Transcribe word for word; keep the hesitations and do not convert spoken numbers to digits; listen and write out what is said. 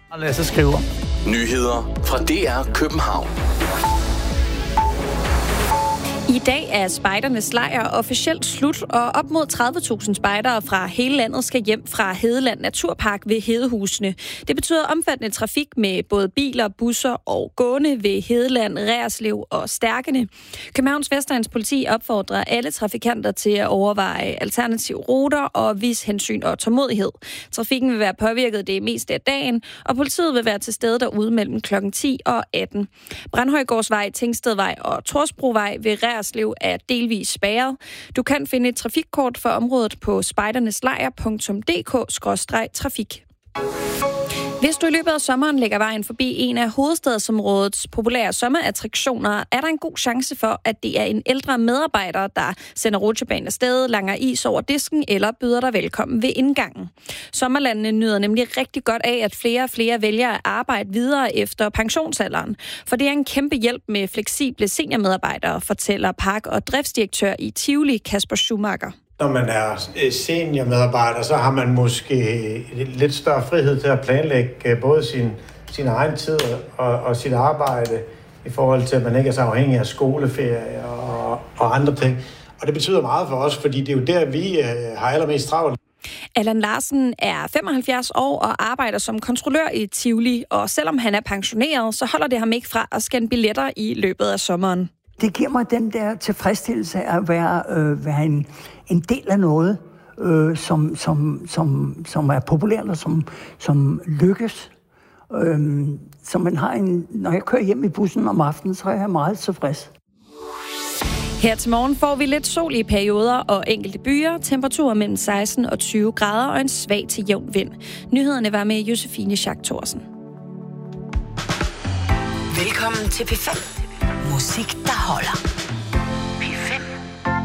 Lasse skriver. Nyheder fra D R København. I dag er spejdernes lejr officielt slut, og op mod tredive tusind spejdere fra hele landet skal hjem fra Hedeland Naturpark ved Hedehusene. Det betyder omfattende trafik med både biler, busser og gående ved Hedeland, Reerslev og Stærkene. Københavns Vestegns politi opfordrer alle trafikanter til at overveje alternative ruter og vise hensyn og tålmodighed. Trafikken vil være påvirket det meste af dagen, og politiet vil være til stede derude mellem klokken ti og atten. Brandhøjgårdsvej, Tingstedvej og Torsbrovej ved Reerslev er delvis spærret. Du kan finde et trafikkort for området på spejderneslejr punktum d k skråstreg trafik. Hvis du i løbet af sommeren lægger vejen forbi en af hovedstadsområdets populære sommerattraktioner, er der en god chance for, at det er en ældre medarbejder, der sender rutsjebanen afsted, langer is over disken eller byder dig velkommen ved indgangen. Sommerlandene nyder nemlig rigtig godt af, at flere og flere vælger at arbejde videre efter pensionsalderen. For det er en kæmpe hjælp med fleksible seniormedarbejdere, fortæller park- og driftsdirektør i Tivoli, Kasper Schumacher. Når man er seniormedarbejder, så har man måske lidt større frihed til at planlægge både sin, sin egen tid og, og sit arbejde i forhold til, at man ikke er så afhængig af skoleferie og, og andre ting. Og det betyder meget for os, fordi det er jo der, vi har allermest travlt. Allan Larsen er femoghalvfjerds år og arbejder som kontrollør i Tivoli, og selvom han er pensioneret, så holder det ham ikke fra at scanne billetter i løbet af sommeren. Det giver mig den der tilfredsstillelse af at være, øh, være en, en del af noget, øh, som, som, som, som er populært og som, som lykkes. Øh, så man har en, når jeg kører hjem i bussen om aftenen, så er jeg meget tilfreds. Her til morgen får vi lidt sol i perioder og enkelte byer, temperaturer mellem seksten og tyve grader og en svag til jævn vind. Nyhederne var med Josefine Schack Thorsen. Velkommen til P fem. Musik, der holder.